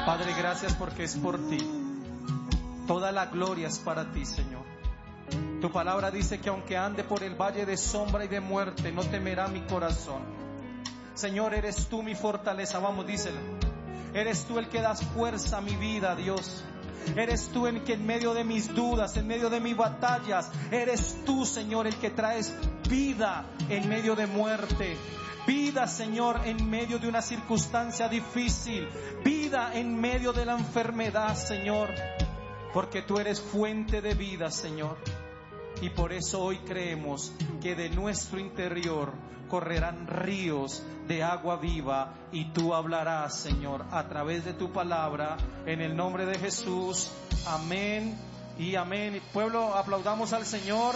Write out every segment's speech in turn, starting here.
Padre, gracias porque es por ti. Toda la gloria es para ti, Señor. Tu palabra dice que aunque ande por el valle de sombra y de muerte, no temerá mi corazón. Señor, eres tú mi fortaleza. Vamos, díselo. Eres tú el que das fuerza a mi vida, Dios. Eres tú el que en medio de mis dudas, en medio de mis batallas, eres tú, Señor, el que traes vida en medio de muerte. Vida, Señor, en medio de una circunstancia difícil. Vida en medio de la enfermedad, Señor. Porque tú eres fuente de vida, Señor. Y por eso hoy creemos que de nuestro interior correrán ríos de agua viva, y tú hablarás, Señor, a través de tu palabra, en el nombre de Jesús. Amén y amén. Pueblo, aplaudamos al Señor.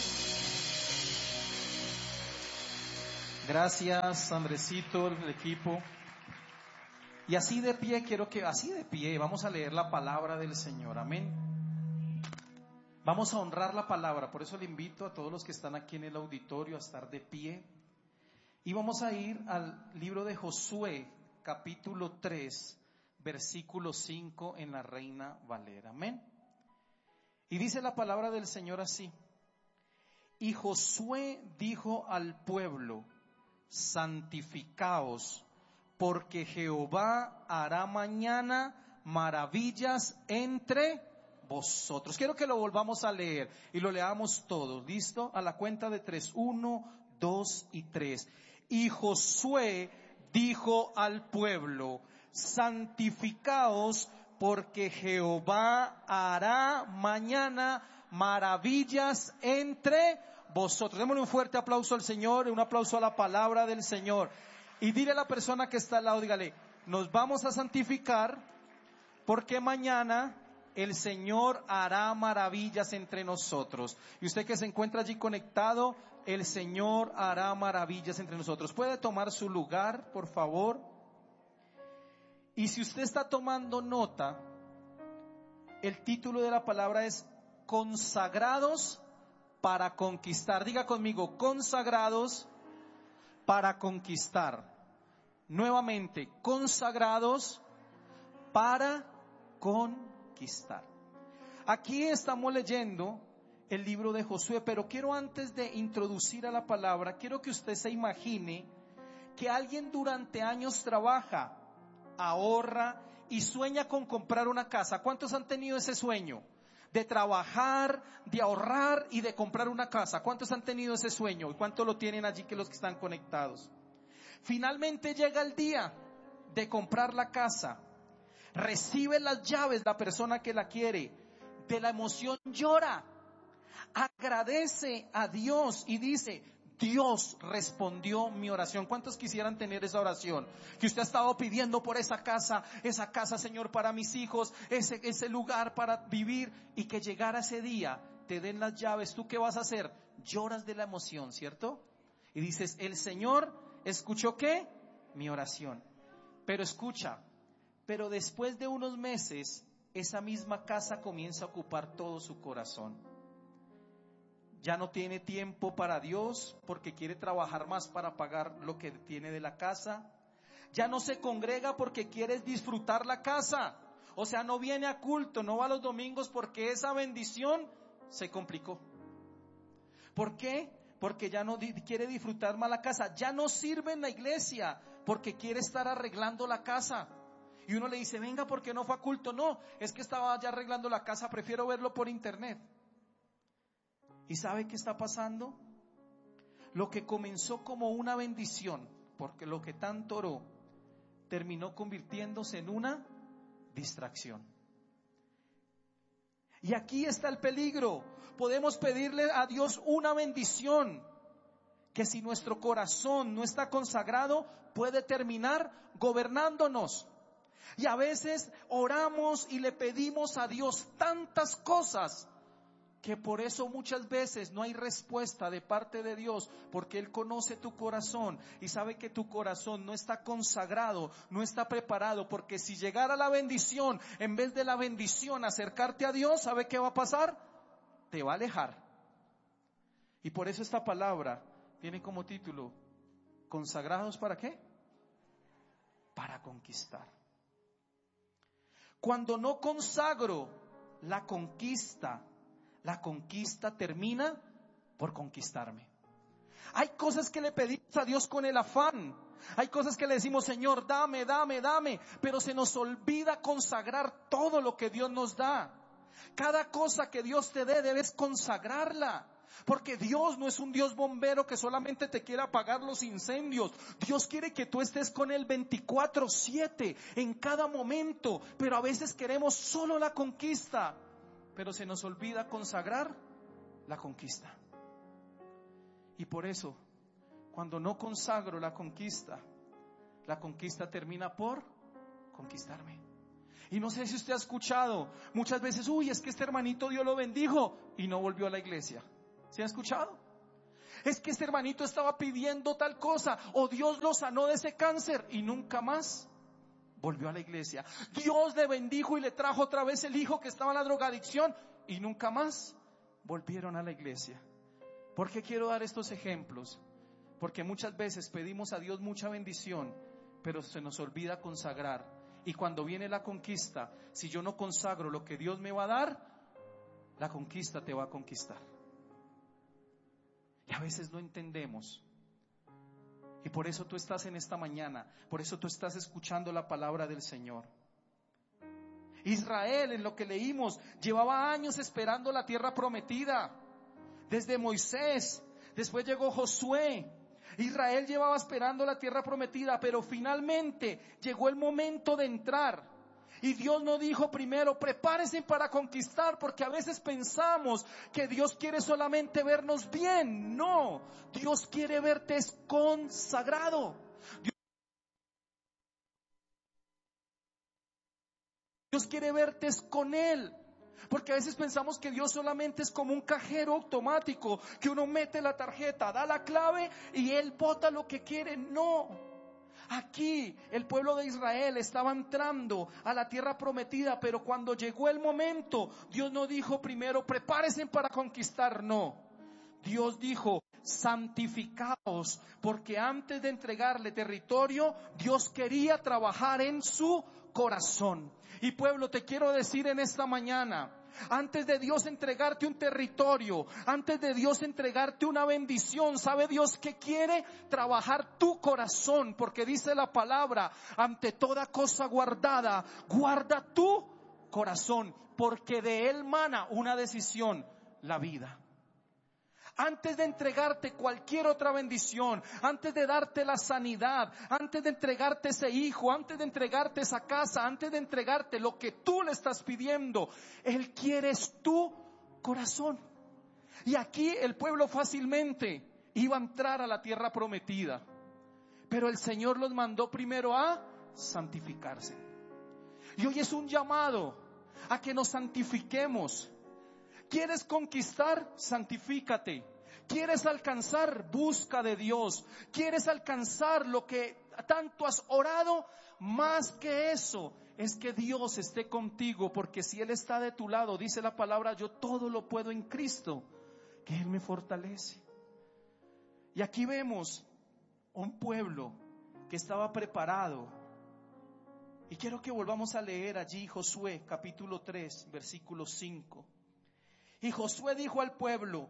Gracias, Andresito, el equipo. Y así de pie, vamos a leer la palabra del Señor. Amén. Vamos a honrar la palabra, por eso le invito a todos los que están aquí en el auditorio a estar de pie. Y vamos a ir al libro de Josué, capítulo 3, versículo 5 en la Reina Valera. Amén. Y dice la palabra del Señor así: y Josué dijo al pueblo: santificaos, porque Jehová hará mañana maravillas entre vosotros. Quiero que lo volvamos a leer y lo leamos todos. ¿Listo? A la cuenta de 3, 1, 2 y 3. Y Josué dijo al pueblo: santificaos, porque Jehová hará mañana maravillas entre vosotros. Démosle un fuerte aplauso al Señor, un aplauso a la palabra del Señor. Y dile a la persona que está al lado, dígale: nos vamos a santificar porque mañana el Señor hará maravillas entre nosotros. Y usted que se encuentra allí conectado, el Señor hará maravillas entre nosotros. ¿Puede tomar su lugar, por favor? Y si usted está tomando nota, el título de la palabra es consagrados para conquistar. Diga conmigo: consagrados para conquistar. Nuevamente, consagrados para conquistar. Aquí estamos leyendo el libro de Josué, pero quiero, antes de introducir a la palabra, quiero que usted se imagine que alguien durante años trabaja, ahorra y sueña con comprar una casa. ¿Cuántos han tenido ese sueño? De trabajar, de ahorrar y de comprar una casa. ¿Cuántos han tenido ese sueño? ¿Y cuántos lo tienen allí, que los que están conectados? Finalmente llega el día de comprar la casa. Recibe las llaves la persona que la quiere. De la emoción llora. Agradece a Dios y dice: Dios respondió mi oración. ¿Cuántos quisieran tener esa oración? Que usted ha estado pidiendo por esa casa, Señor, para mis hijos, ese lugar para vivir, y que llegara ese día, te den las llaves. ¿Tú qué vas a hacer? Lloras de la emoción, ¿cierto? Y dices: el Señor escuchó, ¿qué? Mi oración. Pero escucha, pero después de unos meses, esa misma casa comienza a ocupar todo su corazón. Ya no tiene tiempo para Dios porque quiere trabajar más para pagar lo que tiene de la casa. Ya no se congrega porque quiere disfrutar la casa. O sea, no viene a culto, no va los domingos porque esa bendición se complicó. ¿Por qué? Porque ya no quiere disfrutar más la casa. Ya no sirve en la iglesia porque quiere estar arreglando la casa. Y uno le dice: venga, ¿por qué no fue a culto? No, es que estaba ya arreglando la casa, prefiero verlo por internet. ¿Y sabe qué está pasando? Lo que comenzó como una bendición, porque lo que tanto oró, terminó convirtiéndose en una distracción. Y aquí está el peligro. Podemos pedirle a Dios una bendición que, si nuestro corazón no está consagrado, puede terminar gobernándonos. Y a veces oramos y le pedimos a Dios tantas cosas que por eso muchas veces no hay respuesta de parte de Dios, porque Él conoce tu corazón y sabe que tu corazón no está consagrado, no está preparado, porque si llegara la bendición, en vez de la bendición acercarte a Dios, ¿sabe qué va a pasar? Te va a alejar. Y por eso esta palabra tiene como título: ¿consagrados para qué? Para conquistar. Cuando no consagro la conquista termina por conquistarme. Hay cosas que le pedimos a Dios con el afán. Hay cosas que le decimos, Señor, dame, pero se nos olvida consagrar todo lo que Dios nos da. Cada cosa que Dios te dé debes consagrarla. Porque Dios no es un Dios bombero que solamente te quiere apagar los incendios. Dios quiere que tú estés con Él 24/7 en cada momento. Pero a veces queremos solo la conquista, pero se nos olvida consagrar la conquista. Y por eso, cuando no consagro la conquista termina por conquistarme. Y no sé si usted ha escuchado muchas veces, es que este hermanito Dios lo bendijo y no volvió a la iglesia. ¿Se ha escuchado? Es que este hermanito estaba pidiendo tal cosa, o Dios lo sanó de ese cáncer y nunca más volvió a la iglesia. Dios le bendijo y le trajo otra vez el hijo que estaba en la drogadicción y nunca más volvieron a la iglesia. ¿Por qué quiero dar estos ejemplos? Porque muchas veces pedimos a Dios mucha bendición, pero se nos olvida consagrar. Y cuando viene la conquista, si yo no consagro lo que Dios me va a dar, la conquista te va a conquistar. Y a veces no entendemos. Y por eso tú estás en esta mañana, por eso tú estás escuchando la palabra del Señor. Israel, en lo que leímos, llevaba años esperando la tierra prometida. Desde Moisés, después llegó Josué. Israel llevaba esperando la tierra prometida, pero finalmente llegó el momento de entrar. Y Dios no dijo primero, prepárense para conquistar, porque a veces pensamos que Dios quiere solamente vernos bien. No, Dios quiere verte consagrado. Dios quiere verte con Él. Porque a veces pensamos que Dios solamente es como un cajero automático, que uno mete la tarjeta, da la clave y Él bota lo que quiere. No. Aquí el pueblo de Israel estaba entrando a la tierra prometida, pero cuando llegó el momento, Dios no dijo primero, prepárense para conquistar. No. Dios dijo, santificaos, porque antes de entregarle territorio, Dios quería trabajar en su corazón. Y pueblo, te quiero decir en esta mañana, antes de Dios entregarte un territorio, antes de Dios entregarte una bendición, ¿sabe Dios qué quiere? Trabajar tu corazón, porque dice la palabra, ante toda cosa guardada, guarda tu corazón, porque de él mana una decisión, la vida. Antes de entregarte cualquier otra bendición, antes de darte la sanidad, antes de entregarte ese hijo, antes de entregarte esa casa, antes de entregarte lo que tú le estás pidiendo, Él quiere tu corazón. Y aquí el pueblo fácilmente iba a entrar a la tierra prometida, pero el Señor los mandó primero a santificarse. Y hoy es un llamado a que nos santifiquemos. ¿Quieres conquistar? Santifícate. ¿Quieres alcanzar? Busca de Dios. ¿Quieres alcanzar lo que tanto has orado? Más que eso, es que Dios esté contigo, porque si Él está de tu lado, dice la palabra, yo todo lo puedo en Cristo, que Él me fortalece. Y aquí vemos un pueblo que estaba preparado. Y quiero que volvamos a leer allí Josué capítulo 3, versículo 5. Y Josué dijo al pueblo,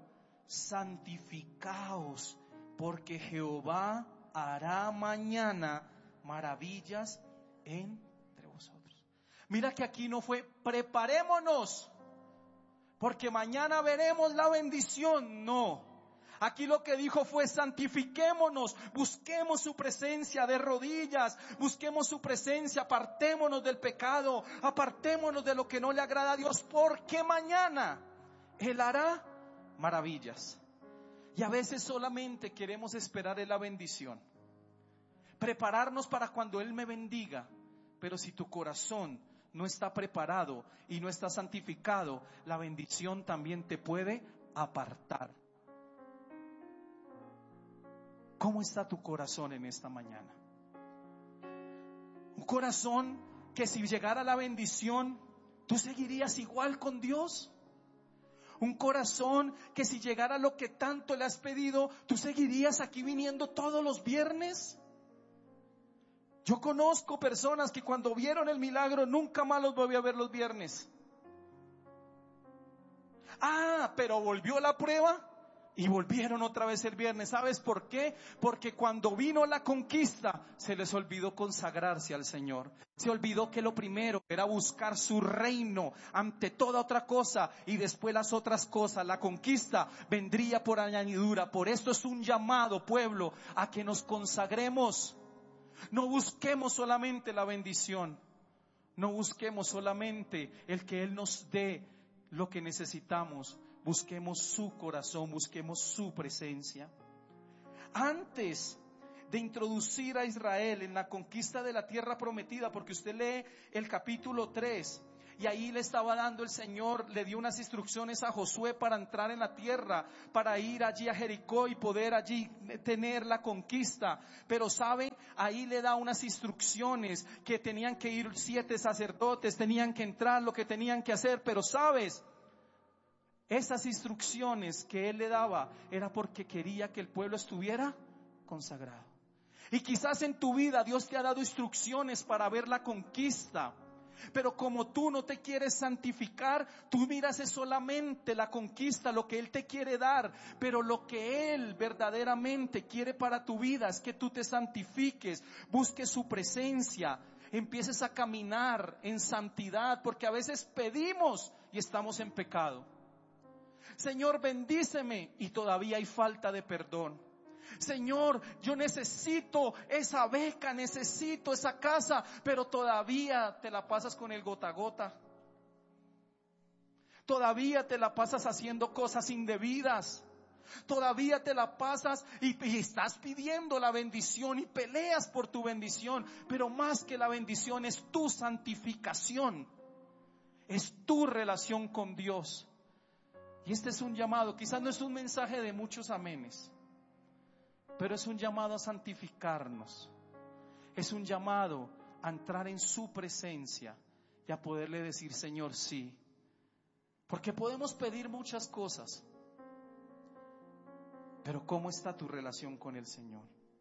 santificaos, porque Jehová hará mañana maravillas entre vosotros. Mira que aquí no fue preparémonos, porque mañana veremos la bendición. No, aquí lo que dijo fue santifiquémonos, busquemos su presencia de rodillas, busquemos su presencia, apartémonos del pecado, apartémonos de lo que no le agrada a Dios, porque mañana Él hará maravillas. Y a veces solamente queremos esperar en la bendición, prepararnos para cuando Él me bendiga. Pero si tu corazón no está preparado y no está santificado, la bendición también te puede apartar. ¿Cómo está tu corazón en esta mañana? Un corazón que si llegara la bendición, ¿tú seguirías igual con Dios? Un corazón que si llegara lo que tanto le has pedido, ¿tú seguirías aquí viniendo todos los viernes? Yo conozco personas que cuando vieron el milagro nunca más los volví a ver los viernes. Pero volvió la prueba y volvieron otra vez el viernes. ¿Sabes por qué? Porque cuando vino la conquista se les olvidó consagrarse al Señor. Se olvidó que lo primero era buscar su reino ante toda otra cosa, y después las otras cosas. La conquista vendría por añadidura. Por esto es un llamado, pueblo, a que nos consagremos. No busquemos solamente la bendición. No busquemos solamente el que Él nos dé lo que necesitamos. Busquemos su corazón, busquemos su presencia. Antes de introducir a Israel en la conquista de la tierra prometida, porque usted lee el capítulo 3, y ahí le estaba dando el Señor, le dio unas instrucciones a Josué para entrar en la tierra, para ir allí a Jericó y poder allí tener la conquista. Pero sabe, ahí le da unas instrucciones que tenían que ir 7 sacerdotes, tenían que entrar, lo que tenían que hacer. Pero sabes, esas instrucciones que Él le daba era porque quería que el pueblo estuviera consagrado. Y quizás en tu vida Dios te ha dado instrucciones para ver la conquista, pero como tú no te quieres santificar, tú miras es solamente la conquista, lo que Él te quiere dar. Pero lo que Él verdaderamente quiere para tu vida es que tú te santifiques, busques su presencia, empieces a caminar en santidad, porque a veces pedimos y estamos en pecado. Señor, bendíceme, y todavía hay falta de perdón. Señor, yo necesito esa beca, necesito esa casa, pero todavía te la pasas con el gota a gota. Todavía te la pasas haciendo cosas indebidas. Todavía te la pasas y estás pidiendo la bendición y peleas por tu bendición. Pero más que la bendición es tu santificación, es tu relación con Dios. Y este es un llamado, quizás no es un mensaje de muchos amenes, pero es un llamado a santificarnos. Es un llamado a entrar en su presencia y a poderle decir: Señor, sí. Porque podemos pedir muchas cosas, pero ¿cómo está tu relación con el Señor?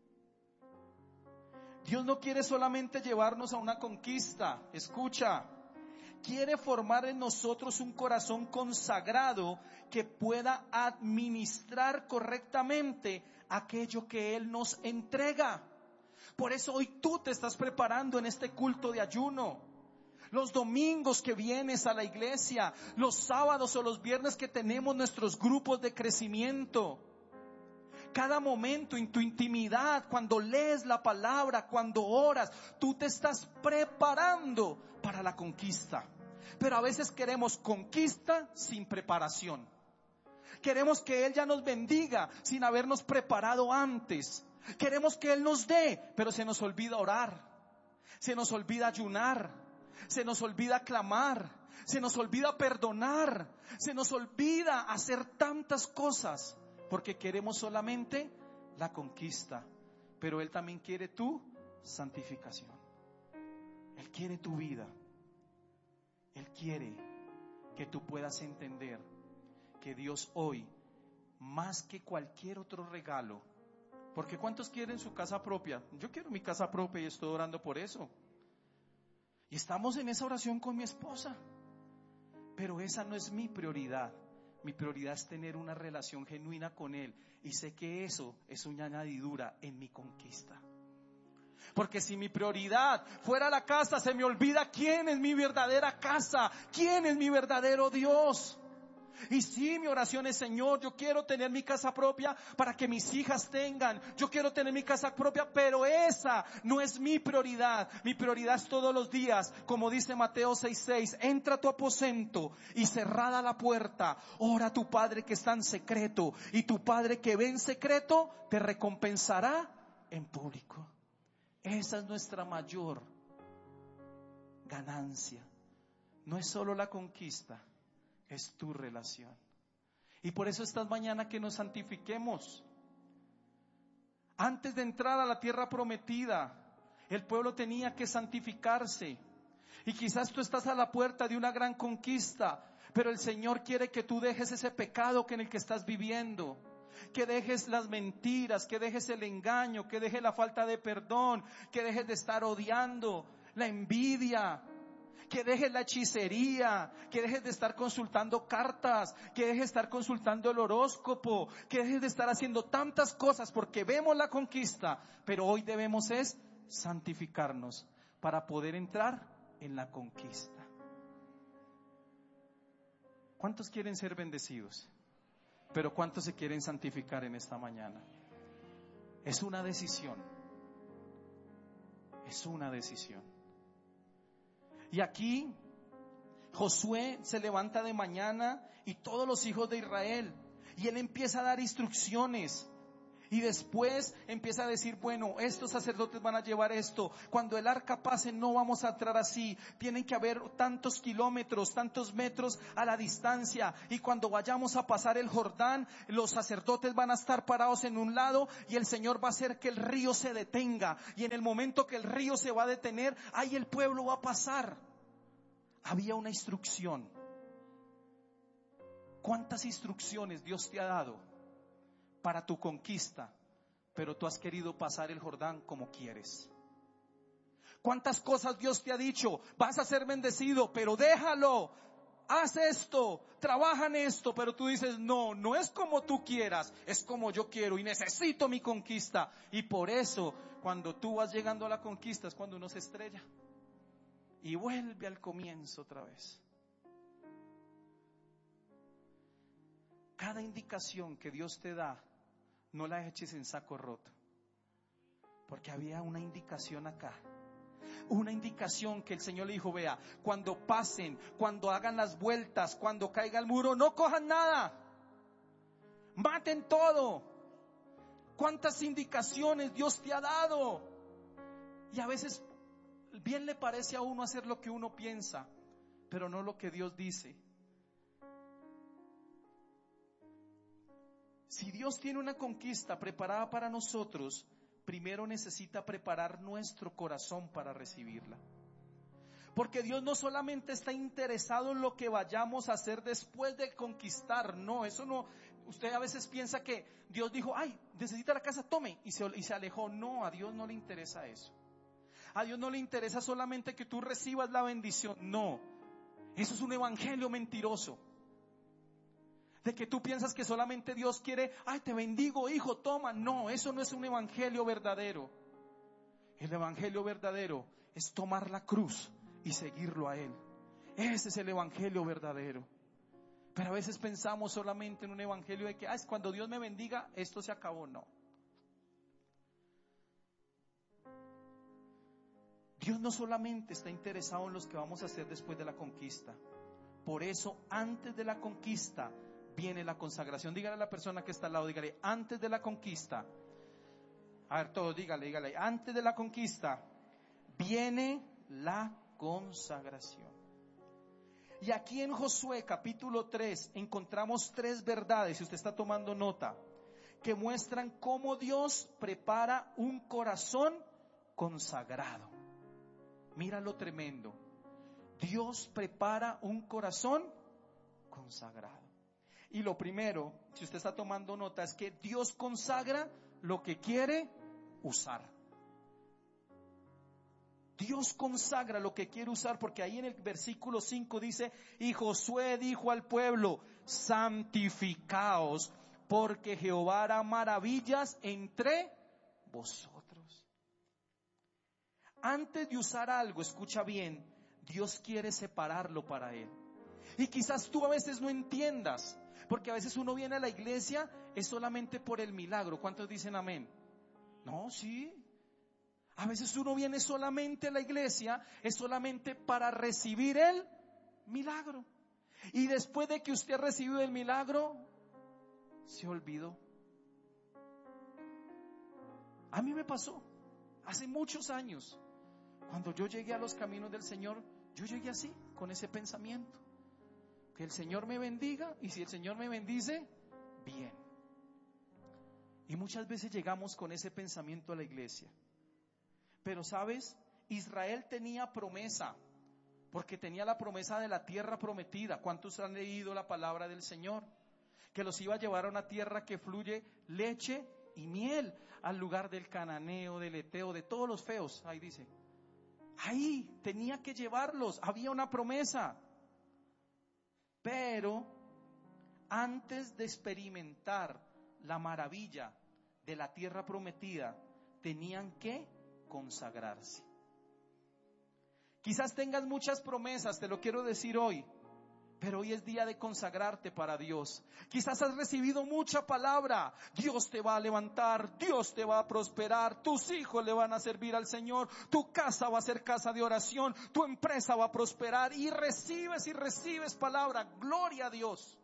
Dios no quiere solamente llevarnos a una conquista, escucha. Quiere formar en nosotros un corazón consagrado que pueda administrar correctamente aquello que Él nos entrega. Por eso hoy tú te estás preparando en este culto de ayuno. Los domingos que vienes a la iglesia, los sábados o los viernes que tenemos nuestros grupos de crecimiento. Cada momento en tu intimidad, cuando lees la palabra, cuando oras, tú te estás preparando para la conquista. Pero a veces queremos conquista sin preparación. Queremos que Él ya nos bendiga sin habernos preparado antes. Queremos que Él nos dé, pero se nos olvida orar, se nos olvida ayunar, se nos olvida clamar, se nos olvida perdonar, se nos olvida hacer tantas cosas porque queremos solamente la conquista. Pero Él también quiere tu santificación. Él quiere tu vida. Él quiere que tú puedas entender que Dios hoy, más que cualquier otro regalo, porque ¿cuántos quieren su casa propia? Yo quiero mi casa propia y estoy orando por eso. Y estamos en esa oración con mi esposa. Pero esa no es mi prioridad. Mi prioridad es tener una relación genuina con Él. Y sé que eso es una añadidura en mi conquista. Porque si mi prioridad fuera la casa, se me olvida quién es mi verdadera casa, quién es mi verdadero Dios. Y sí, mi oración es: Señor, yo quiero tener mi casa propia para que mis hijas tengan. Yo quiero tener mi casa propia, pero esa no es mi prioridad. Mi prioridad es todos los días, como dice Mateo 6:6, entra a tu aposento y cerrada la puerta, ora a tu Padre que está en secreto, y tu Padre que ve en secreto te recompensará en público. Esa es nuestra mayor ganancia. No es solo la conquista, es tu relación. Y por eso esta mañana que nos santifiquemos. Antes de entrar a la tierra prometida, el pueblo tenía que santificarse. Y quizás tú estás a la puerta de una gran conquista, pero el Señor quiere que tú dejes ese pecado en el que estás viviendo. que dejes las mentiras, que dejes el engaño, que dejes la falta de perdón, que dejes de estar odiando, la envidia, que dejes la hechicería, que dejes de estar consultando cartas, que dejes de estar consultando el horóscopo, que dejes de estar haciendo tantas cosas, porque vemos la conquista, pero hoy debemos es santificarnos para poder entrar en la conquista. ¿Cuántos quieren ser bendecidos? Pero ¿cuántos se quieren santificar en esta mañana? Es una decisión. Es una decisión. Y aquí Josué se levanta de mañana y todos los hijos de Israel, y él empieza a dar instrucciones. Y después empieza a decir, bueno, estos sacerdotes van a llevar esto. Cuando el arca pase no vamos a entrar así. Tienen que haber tantos kilómetros, tantos metros a la distancia. Y cuando vayamos a pasar el Jordán, los sacerdotes van a estar parados en un lado y el Señor va a hacer que el río se detenga. Y en el momento que el río se va a detener, ahí el pueblo va a pasar. Había una instrucción. ¿Cuántas instrucciones Dios te ha dado para tu conquista, pero tú has querido pasar el Jordán como quieres? ¿Cuántas cosas Dios te ha dicho? Vas a ser bendecido, pero déjalo, haz esto, trabaja en esto, pero tú dices, no, no es como tú quieras, es como yo quiero y necesito mi conquista. Y por eso, cuando tú vas llegando a la conquista es cuando uno se estrella y vuelve al comienzo otra vez. Cada indicación que Dios te da, no la eches en saco roto, porque había una indicación acá, una indicación que el Señor le dijo, vea, cuando pasen, cuando hagan las vueltas, cuando caiga el muro, no cojan nada, maten todo. ¿Cuántas indicaciones Dios te ha dado? Y a veces bien le parece a uno hacer lo que uno piensa, pero no lo que Dios dice. Si Dios tiene una conquista preparada para nosotros, primero necesita preparar nuestro corazón para recibirla. Porque Dios no solamente está interesado en lo que vayamos a hacer después de conquistar, no, eso no. Usted a veces piensa que Dios dijo, ay, necesita la casa, tome, y se alejó. No, a Dios no le interesa eso. A Dios no le interesa solamente que tú recibas la bendición, no. Eso es un evangelio mentiroso. De que tú piensas que solamente Dios quiere, ay, te bendigo, hijo, toma. No, eso no es un evangelio verdadero. El evangelio verdadero es tomar la cruz y seguirlo a Él. Ese es el evangelio verdadero. Pero a veces pensamos solamente en un evangelio de que, ay, cuando Dios me bendiga, esto se acabó. No. Dios no solamente está interesado en los que vamos a hacer después de la conquista. Por eso, antes de la conquista viene la consagración. Dígale a la persona que está al lado, dígale, antes de la conquista, a ver todos, dígale, antes de la conquista viene la consagración. Y aquí en Josué capítulo 3 encontramos 3 verdades, si usted está tomando nota, que muestran cómo Dios prepara un corazón consagrado. Mira lo tremendo. Dios prepara un corazón consagrado. Y lo primero, si usted está tomando nota, es que Dios consagra lo que quiere usar. Dios consagra lo que quiere usar, porque ahí en el versículo 5 dice, y Josué dijo al pueblo, santificaos, porque Jehová hará maravillas entre vosotros. Antes de usar algo, escucha bien, Dios quiere separarlo para Él. Y quizás tú a veces no entiendas, porque a veces uno viene a la iglesia es solamente por el milagro. ¿Cuántos dicen amén? No, sí. A veces uno viene solamente a la iglesia es solamente para recibir el milagro. Y después de que usted ha recibido el milagro, se olvidó. A mí me pasó hace muchos años. Cuando yo llegué a los caminos del Señor, yo llegué así, con ese pensamiento. Que el Señor me bendiga, y si el Señor me bendice, bien. Y muchas veces llegamos con ese pensamiento a la iglesia. Pero ¿sabes? Israel tenía promesa, porque tenía la promesa de la tierra prometida. ¿Cuántos han leído la palabra del Señor? que los iba a llevar a una tierra que fluye leche y miel, al lugar del cananeo, del eteo, de todos los feos, ahí dice. Ahí tenía que llevarlos, había una promesa. Pero antes de experimentar la maravilla de la tierra prometida, tenían que consagrarse. Quizás tengas muchas promesas, te lo quiero decir hoy, pero hoy es día de consagrarte para Dios. Quizás has recibido mucha palabra. Dios te va a levantar, Dios te va a prosperar, tus hijos le van a servir al Señor, tu casa va a ser casa de oración, tu empresa va a prosperar, y recibes palabra, gloria a Dios.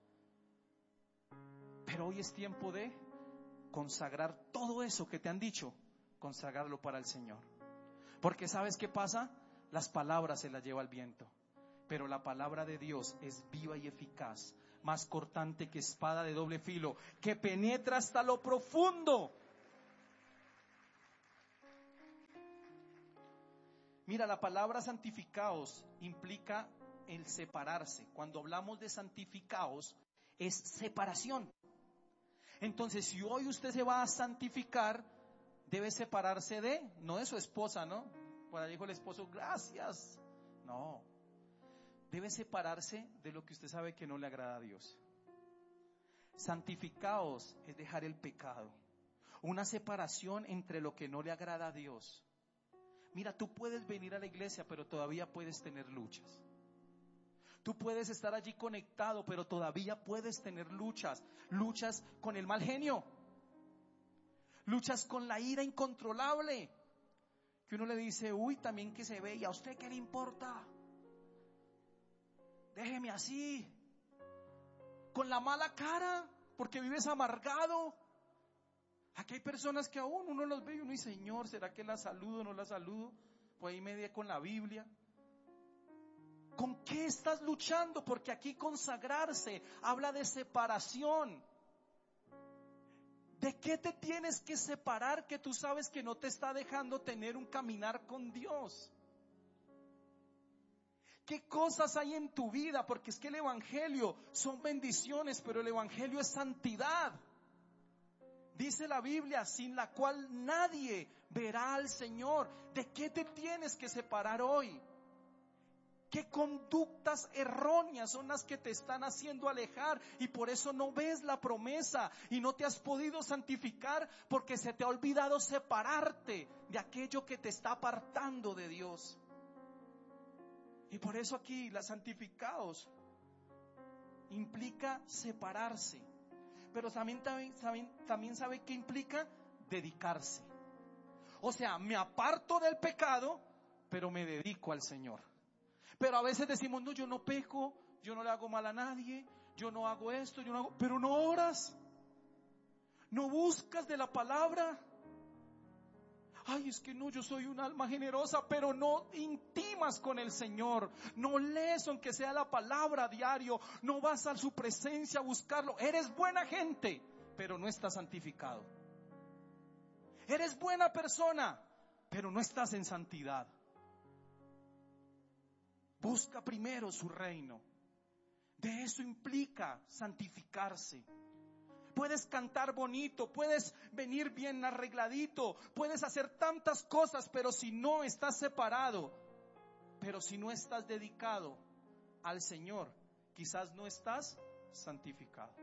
Pero hoy es tiempo de consagrar todo eso que te han dicho, consagrarlo para el Señor. Porque ¿sabes qué pasa? Las palabras se las lleva el viento. Pero la palabra de Dios es viva y eficaz, más cortante que espada de doble filo, que penetra hasta lo profundo. Mira, la palabra santificaos implica el separarse. Cuando hablamos de santificaos, es separación. Entonces, si hoy usted se va a santificar, debe separarse no de su esposa, ¿no? Por ahí dijo el esposo, gracias. No. Debe separarse de lo que usted sabe que no le agrada a Dios. Santificaos es dejar el pecado. Una separación entre lo que no le agrada a Dios. Mira, tú puedes venir a la iglesia, pero todavía puedes tener luchas. Tú puedes estar allí conectado, pero todavía puedes tener luchas. Luchas con el mal genio. Luchas con la ira incontrolable. Que uno le dice, uy, también que se ve, ¿y a usted qué le importa? Déjeme así. Con la mala cara, porque vives amargado. Aquí hay personas que aún uno los ve y uno dice, Señor, ¿será que la saludo o no la saludo? Pues ahí media con la Biblia. ¿Con qué estás luchando? Porque aquí consagrarse habla de separación. ¿De qué te tienes que separar que tú sabes que no te está dejando tener un caminar con Dios? ¿Qué cosas hay en tu vida? Porque es que el evangelio son bendiciones, pero el evangelio es santidad. Dice la Biblia, sin la cual nadie verá al Señor. ¿De qué te tienes que separar hoy? ¿Qué conductas erróneas son las que te están haciendo alejar? Y por eso no ves la promesa y no te has podido santificar, porque se te ha olvidado separarte de aquello que te está apartando de Dios. Y por eso aquí la santificaos implica separarse. Pero también sabe qué implica dedicarse. O sea, me aparto del pecado, pero me dedico al Señor. Pero a veces decimos, no, yo no peco, yo no le hago mal a nadie, yo no hago esto, pero no oras, no buscas de la palabra. Ay, es que no, yo soy un alma generosa, pero no intimas con el Señor, no lees aunque sea la palabra a diario, no vas a su presencia a buscarlo. Eres buena gente, pero no estás santificado. Eres buena persona, pero no estás en santidad. Busca primero su reino. De eso implica santificarse. Puedes cantar bonito, puedes venir bien arregladito, puedes hacer tantas cosas, pero si no estás separado, pero si no estás dedicado al Señor, quizás no estás santificado.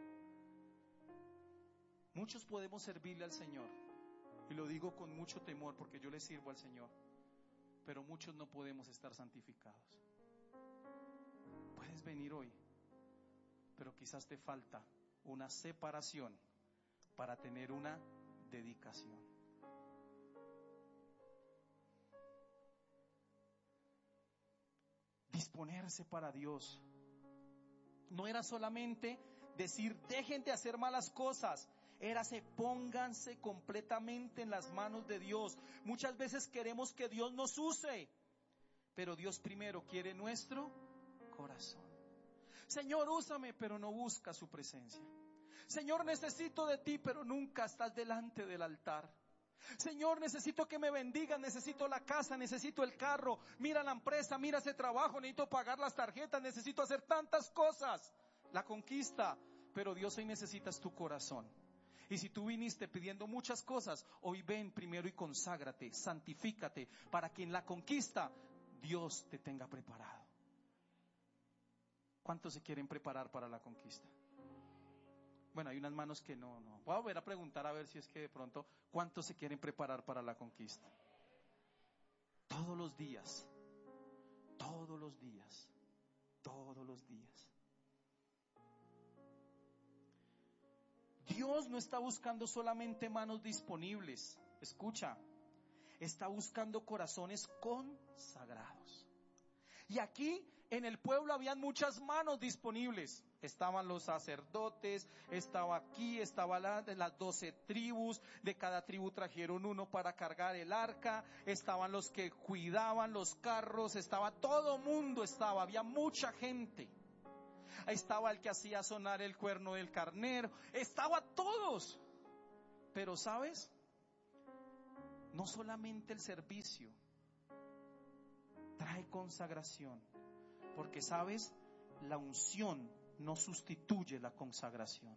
Muchos podemos servirle al Señor, y lo digo con mucho temor porque yo le sirvo al Señor, pero muchos no podemos estar santificados. Puedes venir hoy, pero quizás te falta una separación para tener una dedicación. Disponerse para Dios no era solamente decir dejen de hacer malas cosas, era pónganse completamente en las manos de Dios. Muchas veces queremos que Dios nos use, pero Dios primero quiere nuestro corazón. Señor, úsame, pero no busca su presencia. Señor, necesito de ti, pero nunca estás delante del altar. Señor, necesito que me bendigas, necesito la casa, necesito el carro, mira la empresa, mira ese trabajo, necesito pagar las tarjetas, necesito hacer tantas cosas, la conquista, pero Dios hoy necesita tu corazón. Y si tú viniste pidiendo muchas cosas, hoy ven primero y conságrate, santifícate, para que en la conquista Dios te tenga preparado. ¿Cuántos se quieren preparar para la conquista? Bueno, hay unas manos que no. Voy a volver a preguntar a ver si es que de pronto, ¿cuántos se quieren preparar para la conquista? Todos los días, todos los días, todos los días. Dios no está buscando solamente manos disponibles, escucha, está buscando corazones consagrados. Y aquí en el pueblo habían muchas manos disponibles. Estaban los sacerdotes, estaba aquí, estaban las 12 tribus, de cada tribu trajeron uno para cargar el arca, estaban los que cuidaban los carros, todo mundo estaba, había mucha gente. Ahí estaba el que hacía sonar el cuerno del carnero, estaba todos. Pero ¿sabes? No solamente el servicio trae consagración, porque ¿sabes? La unción no sustituye la consagración.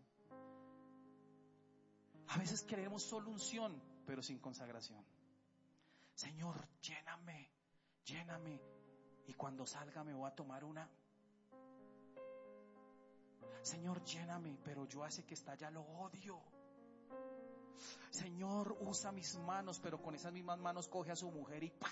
A veces queremos solo unción, pero sin consagración. Señor, lléname, lléname, y cuando salga me voy a tomar una. Señor, lléname, pero yo a ese que está allá lo odio. Señor, usa mis manos, pero con esas mismas manos coge a su mujer y ¡pah!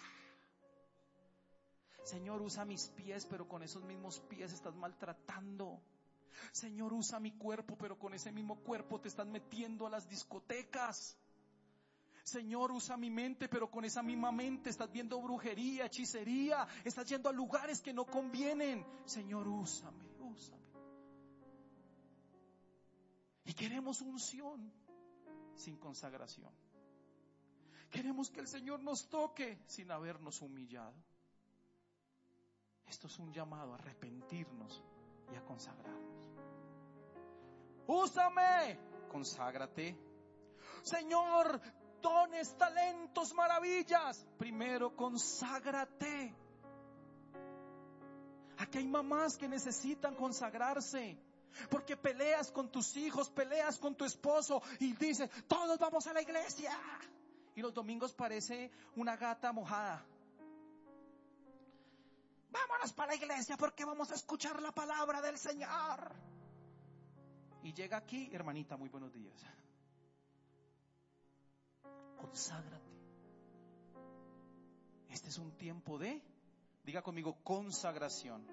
Señor, usa mis pies, pero con esos mismos pies estás maltratando. Señor, usa mi cuerpo, pero con ese mismo cuerpo te estás metiendo a las discotecas. Señor, usa mi mente, pero con esa misma mente estás viendo brujería, hechicería, estás yendo a lugares que no convienen. Señor, úsame, úsame. Y queremos unción sin consagración. Queremos que el Señor nos toque sin habernos humillado. Esto es un llamado a arrepentirnos y a consagrarnos. Úsame, conságrate. Señor, dones, talentos, maravillas. Primero conságrate. Aquí hay mamás que necesitan consagrarse, porque peleas con tus hijos, peleas con tu esposo y dices, todos vamos a la iglesia. Y los domingos parece una gata mojada. Vámonos para la iglesia porque vamos a escuchar la palabra del Señor. Y llega aquí, hermanita, muy buenos días. Conságrate. Este es un tiempo de, diga conmigo, consagración.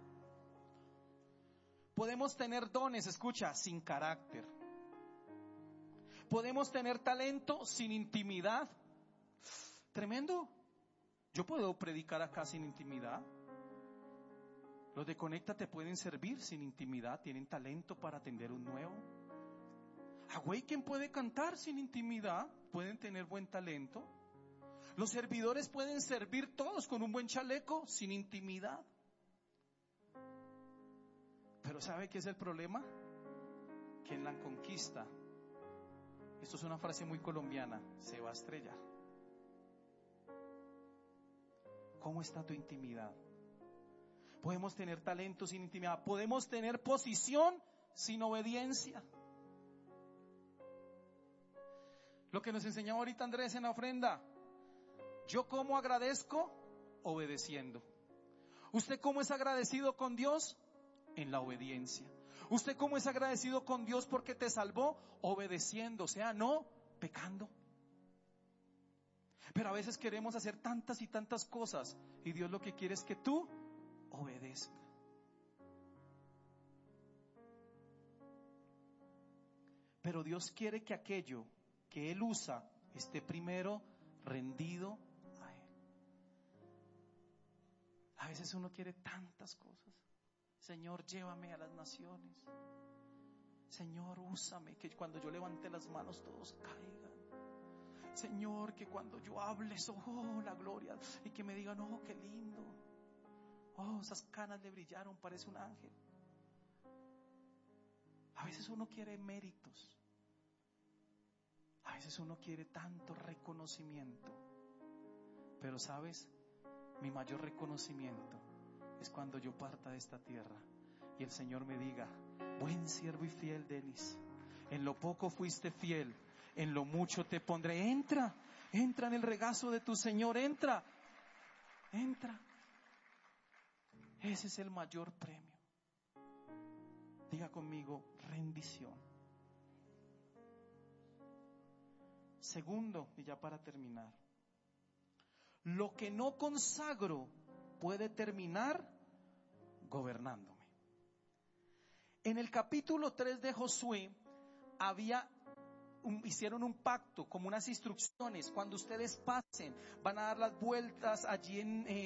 Podemos tener dones, escucha, sin carácter. Podemos tener talento sin intimidad. Tremendo. Yo puedo predicar acá sin intimidad. Los de Conecta te pueden servir sin intimidad, tienen talento para atender un nuevo. Awaken puede cantar sin intimidad, pueden tener buen talento. Los servidores pueden servir todos con un buen chaleco sin intimidad. Pero ¿sabe qué es el problema? Que en la conquista, esto es una frase muy colombiana, se va a estrellar. ¿Cómo está tu intimidad? Podemos tener talento sin intimidad. Podemos tener posición sin obediencia. Lo que nos enseñaba ahorita Andrés en la ofrenda. Yo cómo agradezco, obedeciendo. ¿Usted cómo es agradecido con Dios? En la obediencia. ¿Usted cómo es agradecido con Dios porque te salvó? Obedeciendo, o sea, no pecando. Pero a veces queremos hacer tantas y tantas cosas y Dios lo que quiere es que tú obedezca. Pero Dios quiere que aquello que Él usa esté primero rendido a Él. A veces uno quiere tantas cosas. Señor, llévame a las naciones. Señor, úsame, que cuando yo levante las manos todos caigan. Señor, que cuando yo hable, oh, la gloria, y que me digan, oh, qué lindo. Oh, esas canas le brillaron, parece un ángel. A veces uno quiere méritos. A veces uno quiere tanto reconocimiento. Pero ¿sabes? Mi mayor reconocimiento es cuando yo parta de esta tierra y el Señor me diga: buen siervo y fiel, Denis, en lo poco fuiste fiel, en lo mucho te pondré. Entra en el regazo de tu Señor, entra. Ese es el mayor premio. Diga conmigo: rendición. Segundo, y ya para terminar, lo que no consagro puede terminar gobernándome. En el capítulo 3 de Josué hicieron un pacto, como unas instrucciones: cuando ustedes pasen, van a dar las vueltas allí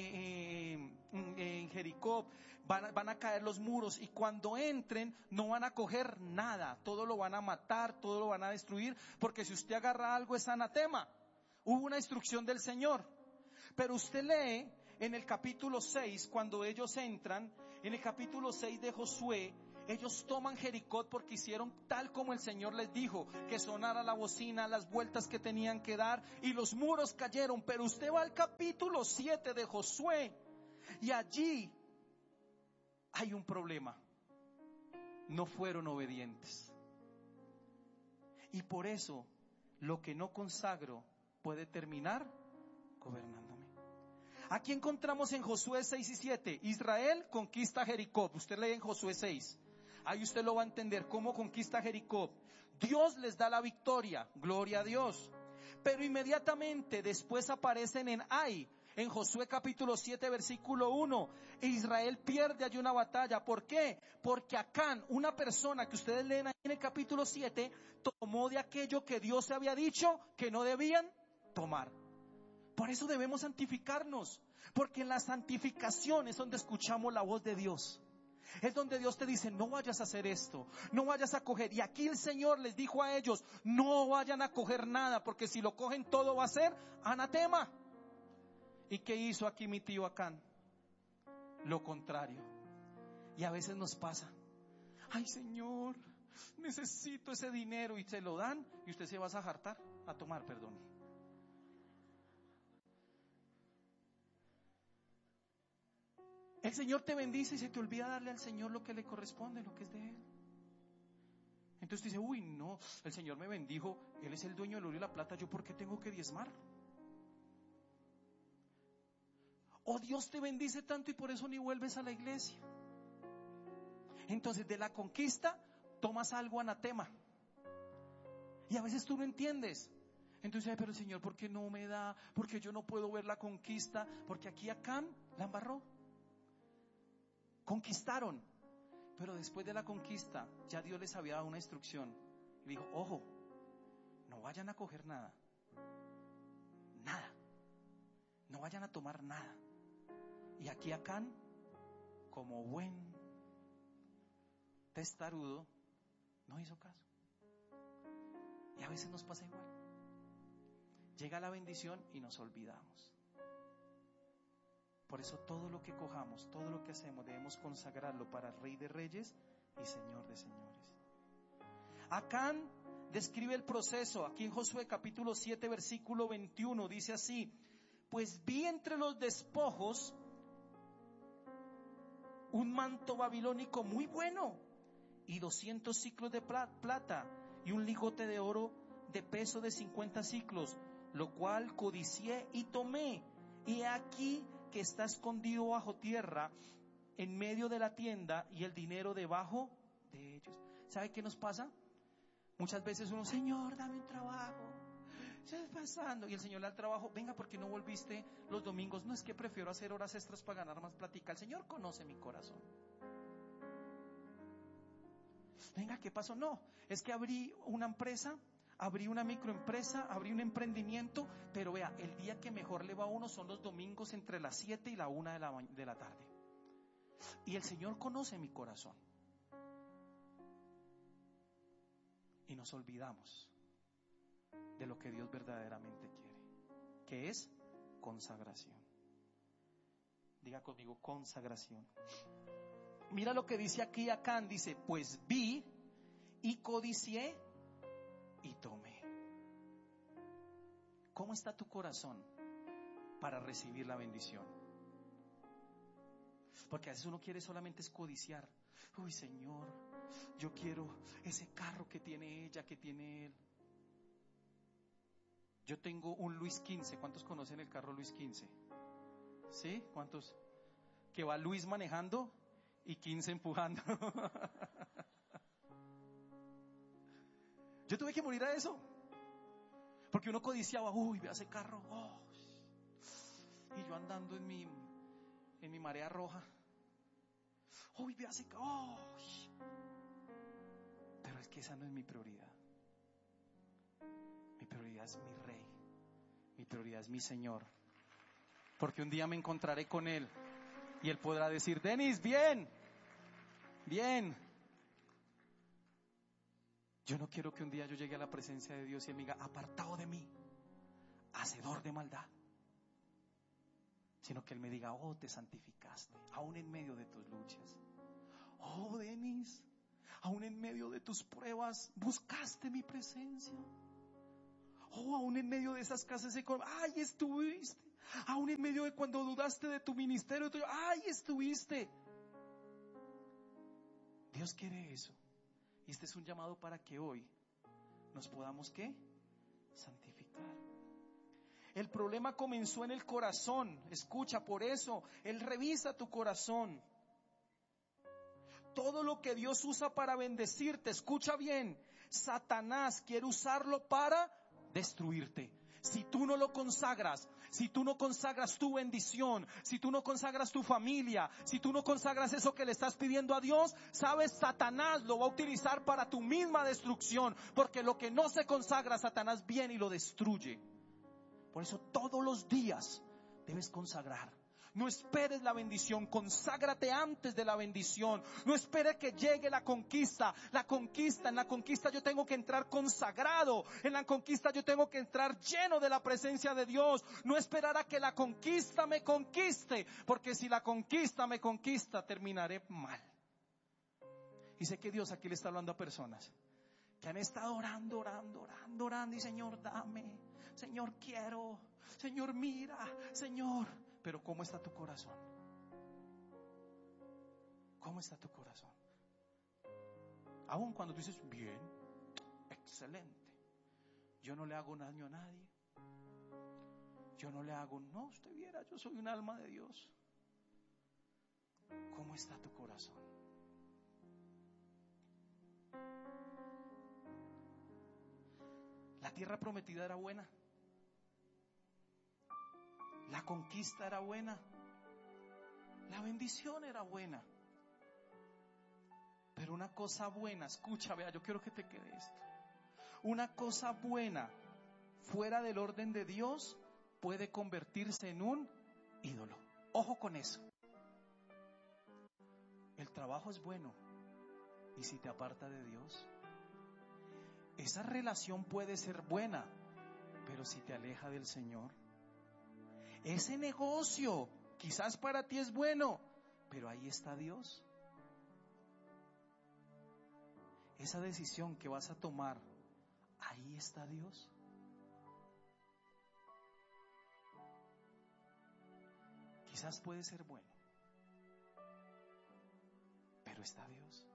en Jericó, van a caer los muros, y cuando entren no van a coger nada, todo lo van a matar, todo lo van a destruir, porque si usted agarra algo es anatema. Hubo una instrucción del Señor. Pero usted lee en el capítulo 6, cuando ellos entran, en el capítulo 6 de Josué, ellos toman Jericó porque hicieron tal como el Señor les dijo, que sonara la bocina, las vueltas que tenían que dar, y los muros cayeron. Pero usted va al capítulo 7 de Josué y allí hay un problema: no fueron obedientes. Y por eso lo que no consagro puede terminar gobernándome. Aquí encontramos en Josué 6 y 7, Israel conquista Jericó. Usted lee en Josué 6, ahí usted lo va a entender, cómo conquista Jericó. Dios les da la victoria, gloria a Dios. Pero inmediatamente después aparecen en Ai, en Josué capítulo 7 versículo 1, Israel pierde allí una batalla. ¿Por qué? Porque Acán, una persona que ustedes leen ahí en el capítulo 7, tomó de aquello que Dios se había dicho que no debían tomar. Por eso debemos santificarnos, porque en la santificación es donde escuchamos la voz de Dios. Es donde Dios te dice: no vayas a hacer esto, no vayas a coger. Y aquí el Señor les dijo a ellos: no vayan a coger nada, porque si lo cogen todo va a ser anatema. ¿Y qué hizo aquí mi tío Acán? Lo contrario. Y a veces nos pasa: ay, Señor, necesito ese dinero, y se lo dan y usted se va a jartar, a tomar, perdón. El Señor te bendice y se te olvida darle al Señor lo que le corresponde, lo que es de Él. Entonces dice: uy, no, el Señor me bendijo, Él es el dueño del oro y la plata, ¿yo por qué tengo que diezmar? O Dios te bendice tanto y por eso ni vuelves a la iglesia. Entonces de la conquista tomas algo anatema. Y a veces tú no entiendes. Entonces: ay, pero el Señor, ¿por qué no me da? Porque yo no puedo ver la conquista. Porque aquí Acán la embarró. Conquistaron, pero después de la conquista ya Dios les había dado una instrucción. Le dijo: ojo, no vayan a coger nada, no vayan a tomar nada. Y aquí Acán, como buen testarudo, no hizo caso. Y a veces nos pasa igual. Llega la bendición y nos olvidamos. Por eso todo lo que cojamos, todo lo que hacemos, debemos consagrarlo para el Rey de Reyes y Señor de Señores. Acán describe el proceso aquí en Josué capítulo 7 versículo 21, dice así: pues vi entre los despojos un manto babilónico muy bueno, y 200 siclos de plata, y un lingote de oro de peso de 50 siclos, lo cual codicié y tomé. Y aquí que está escondido bajo tierra, en medio de la tienda, y el dinero debajo de ellos. ¿Sabe qué nos pasa? Muchas veces uno: Señor, dame un trabajo, ¿qué está pasando? Y el Señor le da el trabajo: venga, ¿por qué no volviste los domingos? No, es que prefiero hacer horas extras para ganar más plática. El Señor conoce mi corazón. Venga, ¿qué pasó? No, es que abrí una empresa, abrí una microempresa, abrí un emprendimiento, pero vea, el día que mejor le va a uno son los domingos entre las 7 y la 1 de la tarde. Y el Señor conoce mi corazón. Y nos olvidamos de lo que Dios verdaderamente quiere, que es consagración. Diga conmigo: consagración. Mira lo que dice aquí Acán, dice: pues vi y codicié y tomé. ¿Cómo está tu corazón para recibir la bendición? Porque a veces uno quiere solamente escodiciar. Uy, Señor, yo quiero ese carro que tiene ella, que tiene él. Yo tengo un Luis XV. ¿Cuántos conocen el carro Luis XV? ¿Sí? ¿Cuántos? Que va Luis manejando y 15 empujando. Yo tuve que morir a eso. Porque uno codiciaba, uy, vea ese carro. Oh. Y yo andando en mi marea roja. Uy, vea ese carro. Oh. Pero es que esa no es mi prioridad. Mi prioridad es mi Rey. Mi prioridad es mi Señor. Porque un día me encontraré con Él y Él podrá decir, Denis, bien, bien. Yo no quiero que un día yo llegue a la presencia de Dios y Él me diga, apartado de mí, hacedor de maldad. Sino que Él me diga, oh, te santificaste, aún en medio de tus luchas. Oh, Denis, aún en medio de tus pruebas, buscaste mi presencia. Oh, aún en medio de esas casas ay, estuviste. Aún en medio de cuando dudaste de tu ministerio, ay, estuviste. Dios quiere eso. Y este es un llamado para que hoy nos podamos, ¿qué? Santificar. El problema comenzó en el corazón. Escucha, por eso Él revisa tu corazón. Todo lo que Dios usa para bendecirte, escucha bien, Satanás quiere usarlo para destruirte. Si tú no lo consagras, si tú no consagras tu bendición, si tú no consagras tu familia, si tú no consagras eso que le estás pidiendo a Dios, sabes, Satanás lo va a utilizar para tu misma destrucción, porque lo que no se consagra, Satanás viene y lo destruye. Por eso todos los días debes consagrar. No esperes la bendición, conságrate antes de la bendición. No esperes que llegue la conquista. En la conquista yo tengo que entrar consagrado. En la conquista yo tengo que entrar lleno de la presencia de Dios. No esperar a que la conquista me conquiste, porque si la conquista me conquista, terminaré mal. Y sé que Dios aquí le está hablando a personas que han estado orando y Señor, dame, Señor, quiero, Señor, mira, Señor. Pero ¿cómo está tu corazón? ¿Cómo está tu corazón? Aún cuando tú dices, bien, excelente, yo no le hago daño a nadie, yo no le hago, no, usted viera, yo soy un alma de Dios. ¿Cómo está tu corazón? La tierra prometida era buena. La conquista era buena. La bendición era buena. Pero una cosa buena, escucha, vea, yo quiero que te quede esto. Una cosa buena fuera del orden de Dios puede convertirse en un ídolo. Ojo con eso. El trabajo es bueno. ¿Y si te aparta de Dios? Esa relación puede ser buena, pero si te aleja del Señor. Ese negocio quizás para ti es bueno, pero ahí está Dios. Esa decisión que vas a tomar, ahí está Dios. Quizás puede ser bueno, pero está Dios.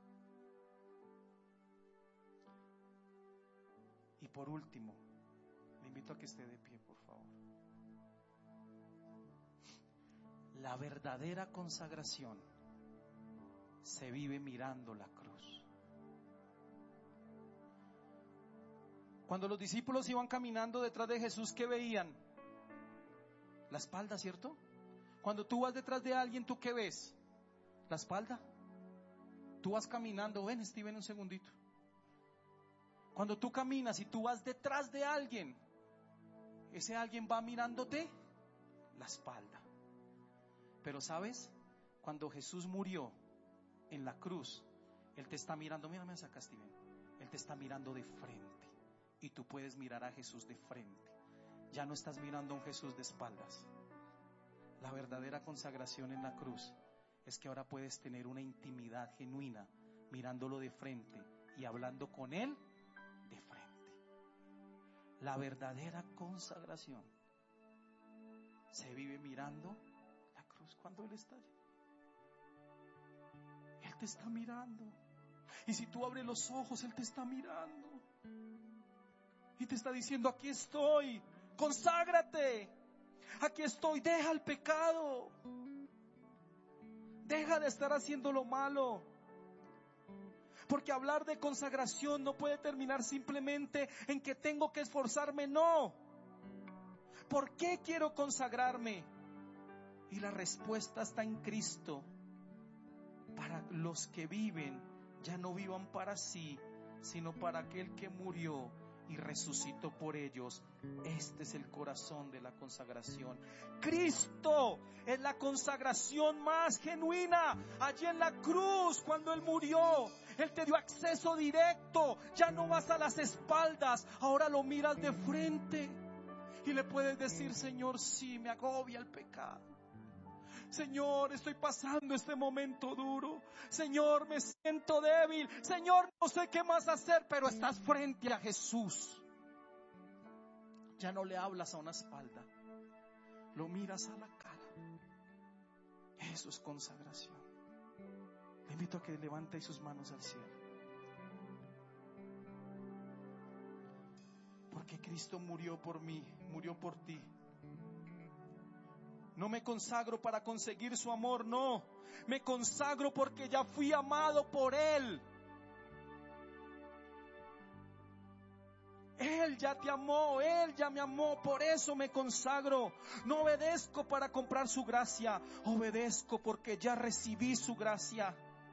Y por último, le invito a que esté de pie, por favor. La verdadera consagración se vive mirando la cruz. Cuando los discípulos iban caminando detrás de Jesús, ¿qué veían? La espalda, ¿cierto? Cuando tú vas detrás de alguien, ¿tú qué ves? La espalda. Tú vas caminando, ven Steven un segundito. Cuando tú caminas y tú vas detrás de alguien, ese alguien va mirándote la espalda. Pero ¿sabes? Cuando Jesús murió en la cruz, Él te está mirando, mírame acá, Steven. Él te está mirando de frente. Y tú puedes mirar a Jesús de frente. Ya no estás mirando a un Jesús de espaldas. La verdadera consagración en la cruz es que ahora puedes tener una intimidad genuina, mirándolo de frente y hablando con Él de frente. La verdadera consagración se vive mirando la cruz cuando Él está allí. te está mirando. Y si tú abres los ojos, Él te está mirando. Y te está diciendo, aquí estoy, conságrate. Aquí estoy, deja el pecado. Deja de estar haciendo lo malo. Porque hablar de consagración no puede terminar simplemente en que tengo que esforzarme, no. ¿Por qué quiero consagrarme? Y la respuesta está en Cristo. Para los que viven, ya no vivan para sí, sino para aquel que murió y resucitó por ellos. Este es el corazón de la consagración. Cristo es la consagración más genuina. Allí en la cruz, cuando Él murió, Él te dio acceso directo. Ya no vas a las espaldas, ahora lo miras de frente. Y le puedes decir, Señor, sí, me agobia el pecado. Señor, estoy pasando este momento duro. Señor, me siento débil. Señor, no sé qué más hacer, pero estás frente a Jesús. Ya no le hablas a una espalda, lo miras a la cara. Eso es consagración. Le invito a que levante sus manos al cielo. Porque Cristo murió por mí, murió por ti. No me consagro para conseguir su amor, no. Me consagro porque ya fui amado por Él. Él ya te amó, Él ya me amó, por eso me consagro. No obedezco para comprar su gracia, obedezco porque ya recibí su gracia.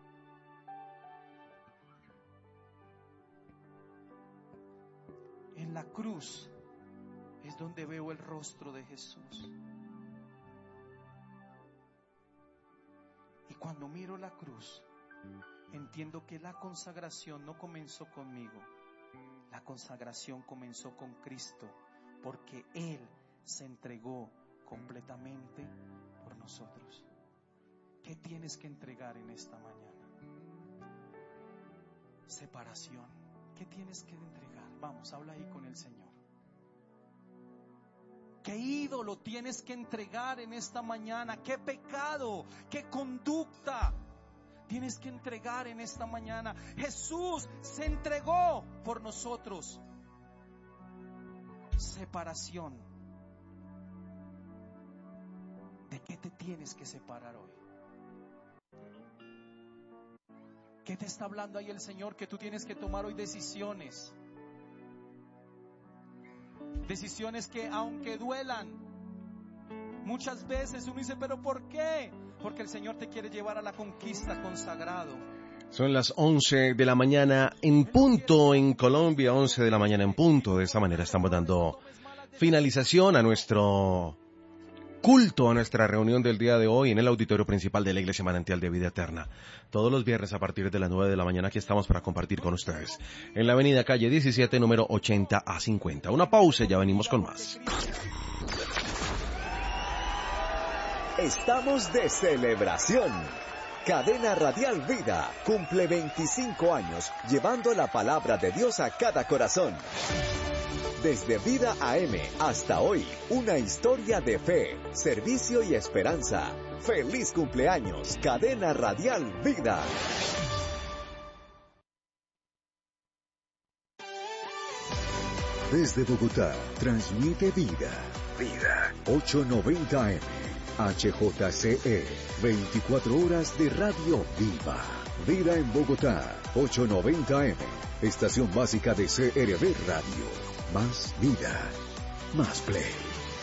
En la cruz es donde veo el rostro de Jesús. Y cuando miro la cruz, entiendo que la consagración no comenzó conmigo. La consagración comenzó con Cristo, porque Él se entregó completamente por nosotros. ¿Qué tienes que entregar en esta mañana? Separación. ¿Qué tienes que entregar? Vamos, habla ahí con el Señor. ¿Qué ídolo tienes que entregar en esta mañana? ¿Qué pecado? ¿Qué conducta tienes que entregar en esta mañana? Jesús se entregó por nosotros. Separación. ¿De qué te tienes que separar hoy? ¿Qué te está hablando ahí el Señor? Que tú tienes que tomar hoy decisiones. Decisiones que aunque duelan, muchas veces uno dice, ¿pero por qué? Porque el Señor te quiere llevar a la conquista consagrado. Son las 11 de la mañana en punto en Colombia, 11 de la mañana en punto. De esta manera estamos dando finalización a nuestro culto, a nuestra reunión del día de hoy en el auditorio principal de la Iglesia Manantial de Vida Eterna. Todos los viernes a partir de las 9 de la mañana aquí estamos para compartir con ustedes. En la avenida calle 17, número 80 a 50. Una pausa y ya venimos con más. Estamos de celebración. Cadena Radial Vida cumple 25 años llevando la palabra de Dios a cada corazón. Desde Vida AM hasta hoy, una historia de fe, servicio y esperanza. ¡Feliz cumpleaños, Cadena Radial Vida! Desde Bogotá, transmite Vida. Vida. 890 AM. HJCE. 24 horas de radio viva. Vida en Bogotá. 890 AM. Estación básica de CRB Radio. Más vida, más play.